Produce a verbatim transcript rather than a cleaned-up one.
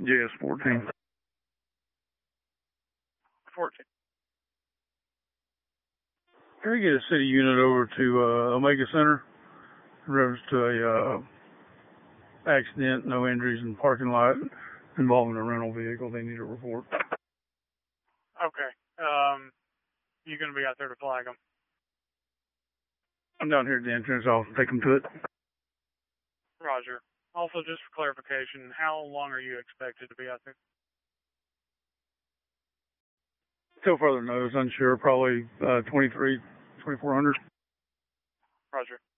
J S fourteen. fourteen. Can we get a city unit over to uh, Omega Center in reference to a uh, accident, no injuries in the parking lot involving a rental vehicle? They need a report. Okay. Um, you going to be out there to flag them? I'm down here at the entrance. I'll take them to it. Roger. Also, just for clarification, how long are you expected to be out there? Till further notice, unsure. Probably uh, twenty-three, twenty-four hundred. Roger.